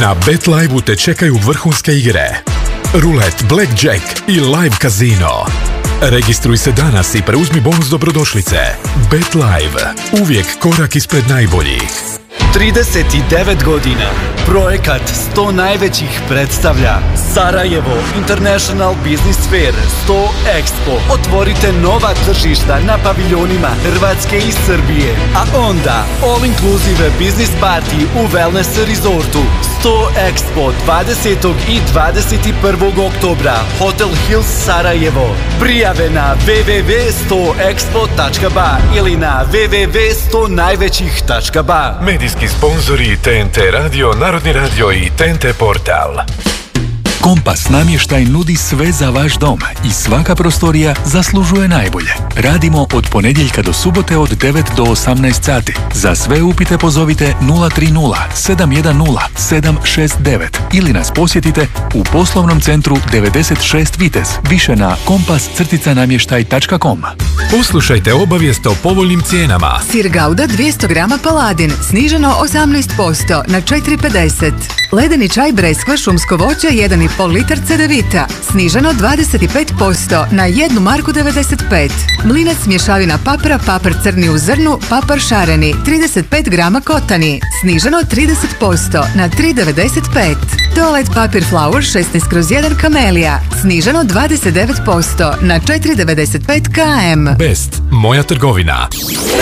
Na BetLive-u te čekaju vrhunske igre, rulet, blackjack i live kazino. Registruj se danas i preuzmi bonus dobrodošlice. BetLive, uvijek korak ispred najboljih. 39 godina. Projekat 100 najvećih predstavlja Sarajevo International Business Fair 100 Expo. Otvorite nova tržišta na paviljonima Hrvatske i Srbije. A onda All Inclusive Business Party u Wellness Resortu. 100 Expo 20. i 21. oktobra. Hotel Hills Sarajevo. Prijave na www.100expo.ba ili na www.100najvećih.ba. Medijski sponzori TNT Radio, Narodni radio i TNT portal. Kompas namještaj nudi sve za vaš dom i svaka prostorija zaslužuje najbolje. Radimo od ponedjeljka do subote od 9 do 18 sati. Za sve upite pozovite 030 710 769 ili nas posjetite u poslovnom centru 96 Vitez, više na kompas-namještaj.com. Poslušajte obavijest o povoljnim cijenama. Sir Gouda 200 grama Paladin, sniženo 18% na 4,50. Ledeni čaj Breskva šumsko voće 1,5 litar Cedevita, sniženo 25% na 1 marku 95. Mlinac mješavina papra, papar crni u zrnu, papar šareni 35 grama Kotani, sniženo 30% na 3,95. Toalet papir Flower 16/1 Kamelija, sniženo 29% na 4,95 km. Best, moja trgovina.